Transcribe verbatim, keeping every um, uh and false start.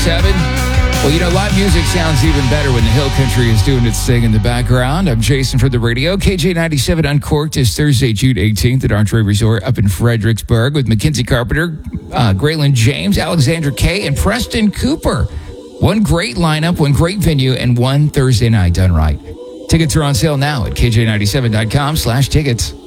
ninety-seven. Well, you know, live music sounds even better when the Hill Country is doing its thing in the background. I'm Jason for the radio. K J ninety-seven Uncorked is Thursday, June eighteenth at Entree Resort up in Fredericksburg with Mackenzie Carpenter, uh, Graylin James, Alexandra Kay, and Preston Cooper. One great lineup, one great venue, and one Thursday night done right. Tickets are on sale now at K J ninety-seven dot com slash tickets.